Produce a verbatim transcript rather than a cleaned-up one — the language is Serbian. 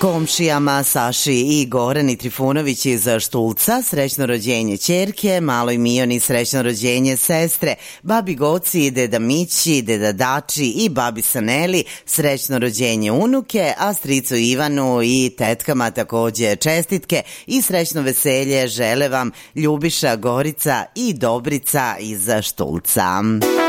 Komšijama Saši i Gorani Trifunović iz Štulca srećno rođenje ćerke, maloj Mijoni srećno rođenje sestre, babi Goci, deda Mići, deda Dači i babi Saneli srećno rođenje unuke, a stricu Ivanu i tetkama takođe čestitke i srećno veselje žele vam Ljubiša, Gorica i Dobrica iz Štulca.